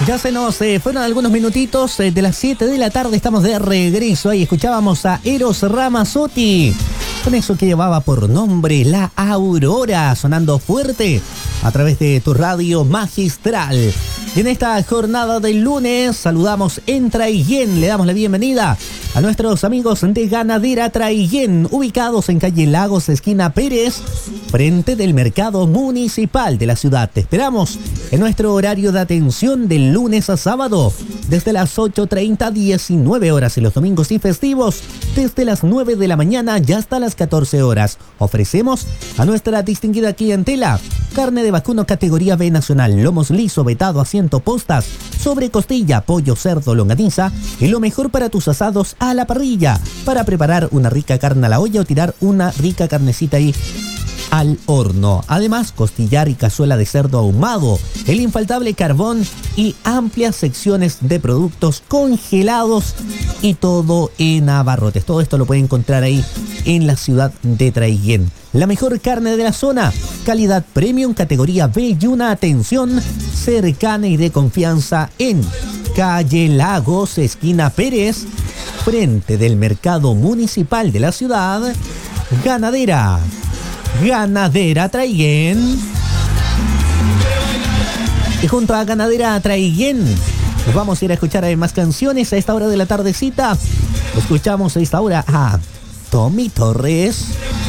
Ya se nos fueron algunos minutitos de las 7 de la tarde, estamos de regreso. Ahí escuchábamos a Eros Ramazzotti, con eso que llevaba por nombre La Aurora, sonando fuerte a través de tu radio magistral. Y en esta jornada del lunes saludamos en Traiguén, le damos la bienvenida a nuestros amigos de Ganadera Traiguén, ubicados en calle Lagos, esquina Pérez, frente del mercado municipal de la ciudad. Te esperamos en nuestro horario de atención del lunes a sábado, desde las 8:30 a 19 horas, y los domingos y festivos, desde las 9 de la mañana y hasta las 14 horas. Ofrecemos a nuestra distinguida clientela carne de vacuno categoría B nacional, lomos liso, vetado, asiento, postas, sobre costilla, pollo, cerdo, longaniza y lo mejor para tus asados a la parrilla, para preparar una rica carne a la olla o tirar una rica carnecita ahí al horno. Además, costillar y cazuela de cerdo ahumado, el infaltable carbón y amplias secciones de productos congelados, y todo en abarrotes. Todo esto lo pueden encontrar ahí en la ciudad de Traiguén. La mejor carne de la zona, calidad premium, categoría B y una atención cercana y de confianza en calle Lagos, esquina Pérez, frente del mercado municipal de la ciudad. Ganadera Traiguén. Y junto a Ganadera Traiguén nos vamos a ir a escuchar más canciones a esta hora de la tardecita. Escuchamos a esta hora a Tommy Torres.